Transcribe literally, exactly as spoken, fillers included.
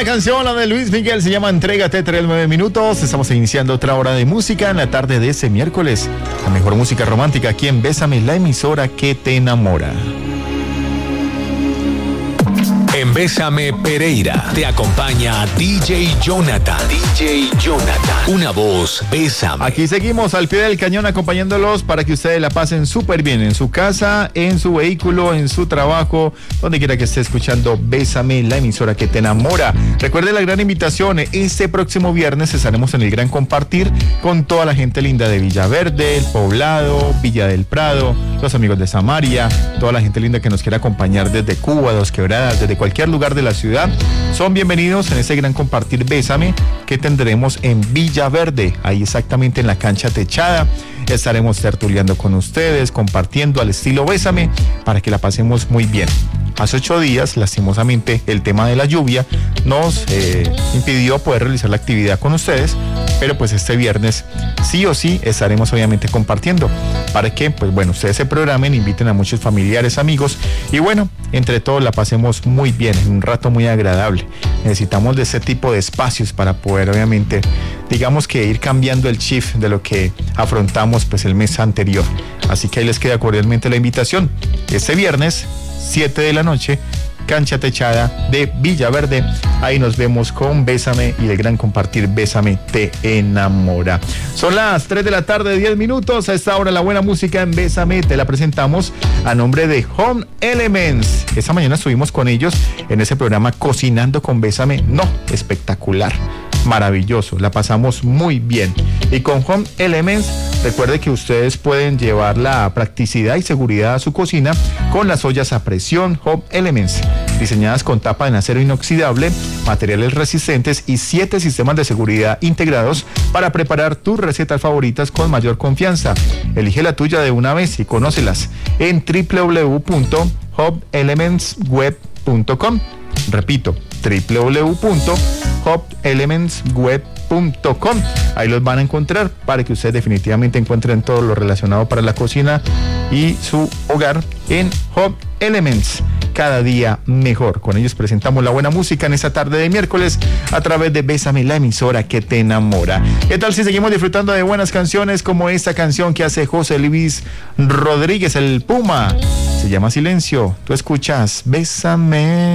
canción, la de Luis Miguel, se llama Entrégate, tres nueve minutos. Estamos iniciando otra hora de música en la tarde de ese miércoles. La mejor música romántica aquí en Bésame, la emisora que te enamora. En Bésame Pereira te acompaña D J Jonathan. D J Jonathan. Una voz, Bésame. Aquí seguimos al pie del cañón acompañándolos para que ustedes la pasen súper bien en su casa, en su vehículo, en su trabajo, donde quiera que esté escuchando Bésame, la emisora que te enamora. Recuerde la gran invitación. Este próximo viernes estaremos en el Gran Compartir con toda la gente linda de Villaverde, El Poblado, Villa del Prado, los amigos de Samaria, toda la gente linda que nos quiera acompañar desde Cuba, Dos Quebradas, desde cualquier lugar de la ciudad. Son bienvenidos en ese Gran Compartir Bésame que tendremos en Villaverde, ahí exactamente en la cancha techada. Estaremos tertuleando con ustedes, compartiendo al estilo Bésame para que la pasemos muy bien. Hace ocho días, lastimosamente, el tema de la lluvia nos eh, impidió poder realizar la actividad con ustedes, pero pues este viernes sí o sí estaremos obviamente compartiendo para que, pues bueno, ustedes se programen, inviten a muchos familiares, amigos y bueno, entre todos la pasemos muy bien, en un rato muy agradable. Necesitamos de ese tipo de espacios para poder obviamente, digamos que ir cambiando el chip de lo que afrontamos pues el mes anterior. Así que ahí les queda cordialmente la invitación. Este viernes, siete de la noche, cancha techada de Villaverde. Ahí nos vemos con Bésame y el Gran Compartir Bésame te enamora. Son las tres de la tarde, diez minutos. A esta hora la buena música en Bésame te la presentamos a nombre de Home Elements. Esta mañana estuvimos con ellos en ese programa Cocinando con Bésame. No, espectacular, maravilloso, la pasamos muy bien. Y con Home Elements, recuerde que ustedes pueden llevar la practicidad y seguridad a su cocina con las ollas a presión Home Elements, diseñadas con tapa en acero inoxidable, materiales resistentes y siete sistemas de seguridad integrados para preparar tus recetas favoritas con mayor confianza. Elige la tuya de una vez y conócelas en doble u doble u doble u punto home elements web punto com. Repito, doble u doble u doble u punto home elements web punto com. Ahí los van a encontrar para que ustedes definitivamente encuentren todo lo relacionado para la cocina y su hogar en Home Elements. Cada día mejor. Con ellos presentamos la buena música en esta tarde de miércoles a través de Bésame, la emisora que te enamora. ¿Qué tal si seguimos disfrutando de buenas canciones como esta canción que hace José Luis Rodríguez, el Puma? Se llama Silencio. Tú escuchas Bésame.